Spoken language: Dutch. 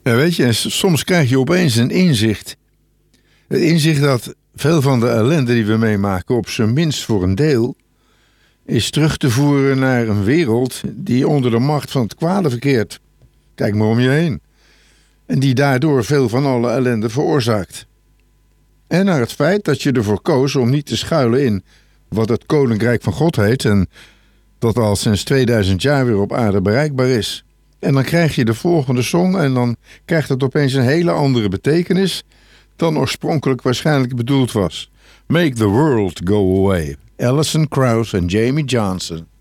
Ja, weet je, soms krijg je opeens een inzicht. Het inzicht dat veel van de ellende die we meemaken, op zijn minst voor een deel, is terug te voeren naar een wereld die onder de macht van het kwade verkeert. Kijk maar om je heen. En die daardoor veel van alle ellende veroorzaakt. En naar het feit dat je ervoor koos om niet te schuilen in wat het Koninkrijk van God heet en dat al sinds 2000 jaar weer op aarde bereikbaar is. En dan krijg je de volgende song en dan krijgt het opeens een hele andere betekenis dan oorspronkelijk waarschijnlijk bedoeld was. Make the World Go Away. Alison Krauss en Jamie Johnson.